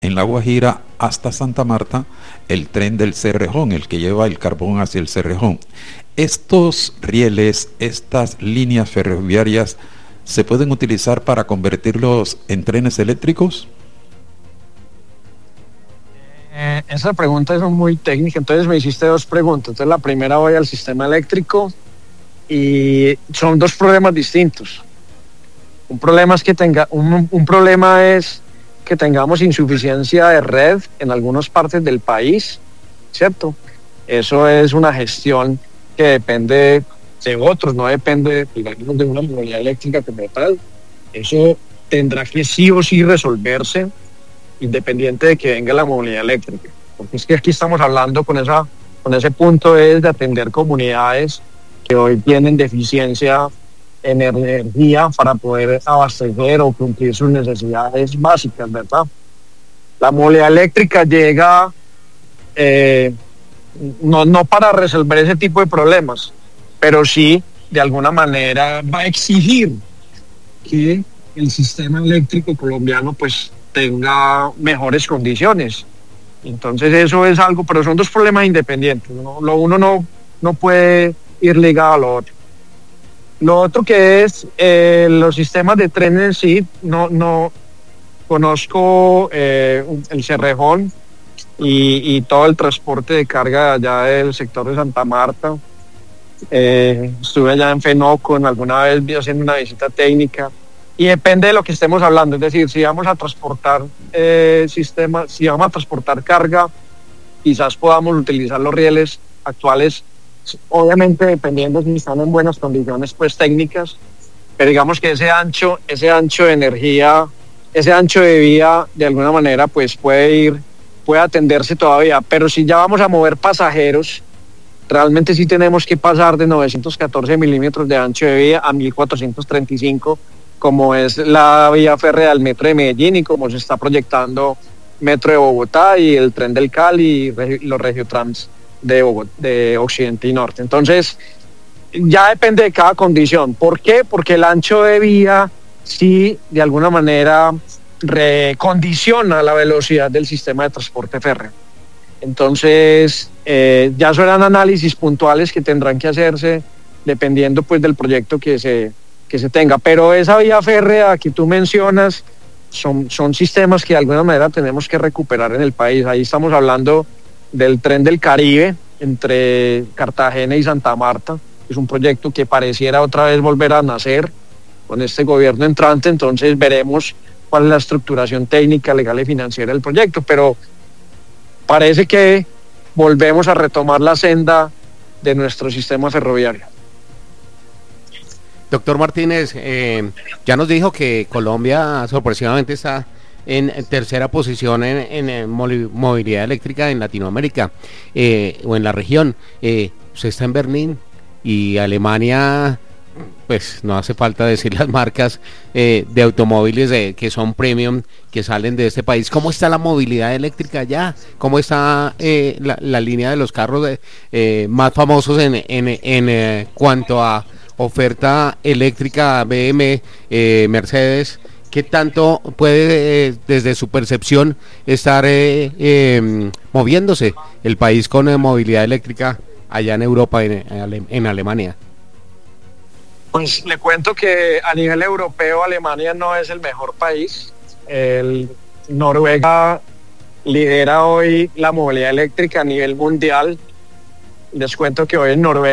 en La Guajira hasta Santa Marta, el tren del Cerrejón, el que lleva el carbón hacia el Cerrejón. Estos rieles, estas líneas ferroviarias, ¿se pueden utilizar para convertirlos en trenes eléctricos? Esa pregunta es muy técnica, entonces me hiciste dos preguntas. Entonces la primera voy al sistema eléctrico y son dos problemas distintos. Un problema es que tengamos insuficiencia de red en algunas partes del país, ¿cierto? Eso es una gestión que depende de otros, no depende, digamos, de una movilidad eléctrica como tal. Eso tendrá que sí o sí resolverse independiente de que venga la movilidad eléctrica. Porque es que aquí estamos hablando con ese punto es de atender comunidades que hoy tienen deficiencia en energía para poder abastecer o cumplir sus necesidades básicas, ¿verdad? La movilidad eléctrica llega no para resolver ese tipo de problemas, pero sí de alguna manera va a exigir que el sistema eléctrico colombiano pues tenga mejores condiciones. Entonces eso es algo, pero son dos problemas independientes, ¿no? Lo uno no puede ir ligado a lo otro. Lo otro que es los sistemas de trenes en sí, no conozco el Cerrejón y todo el transporte de carga allá del sector de Santa Marta. Estuve allá en Fenoco, alguna vez haciendo una visita técnica y depende de lo que estemos hablando, es decir, si vamos a transportar si vamos a transportar carga, quizás podamos utilizar los rieles actuales, obviamente dependiendo si están en buenas condiciones pues técnicas, pero digamos que ese ancho de energía, ese ancho de vía de alguna manera pues puede atenderse todavía, pero si ya vamos a mover pasajeros, realmente sí tenemos que pasar de 914 milímetros de ancho de vía a 1435, como es la vía férrea del metro de Medellín y como se está proyectando metro de Bogotá y el tren del Cali y los regiotrans de Occidente y Norte. Entonces, ya depende de cada condición. ¿Por qué? Porque el ancho de vía sí, de alguna manera, recondiciona la velocidad del sistema de transporte férreo. Entonces, ya serán análisis puntuales que tendrán que hacerse dependiendo pues del proyecto que se tenga. Pero esa vía férrea que tú mencionas son sistemas que de alguna manera tenemos que recuperar en el país. Ahí estamos hablando del tren del Caribe entre Cartagena y Santa Marta. Es un proyecto que pareciera otra vez volver a nacer con este gobierno entrante, entonces veremos cuál es la estructuración técnica, legal y financiera del proyecto, pero parece que volvemos a retomar la senda de nuestro sistema ferroviario. Doctor Martínez, ya nos dijo que Colombia sorpresivamente está en tercera posición en movilidad eléctrica en Latinoamérica o en la región. Usted está en Berlín y Alemania, pues no hace falta decir las marcas de automóviles que son premium, que salen de este país. ¿Cómo está la movilidad eléctrica allá? ¿Cómo está la línea de los carros más famosos en cuanto a oferta eléctrica? BM, Mercedes, ¿qué tanto puede desde su percepción estar moviéndose el país con movilidad eléctrica allá en Europa, en Alemania? Pues le cuento que a nivel europeo Alemania no es el mejor país. Noruega lidera hoy la movilidad eléctrica a nivel mundial. Les cuento que hoy en Noruega